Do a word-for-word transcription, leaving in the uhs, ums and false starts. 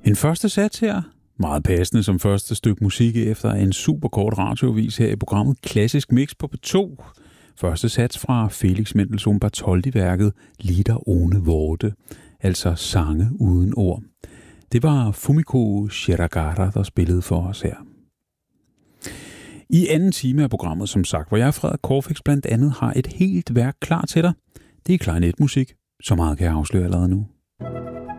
En første sats her, meget passende som første stykke musik efter en super kort radiovis her i programmet Klassisk Mix på P to. Første sats fra Felix Mendelssohn Bartholdy-værket Lieder ohne Worte, altså sange uden ord. Det var Fumiko Shiragara, der spillede for os her. I anden time af programmet, som sagt, hvor jeg, Frederik Corfix, blandt andet har et helt værk klar til dig. Det er klarinetmusik, så meget kan jeg afsløre allerede nu.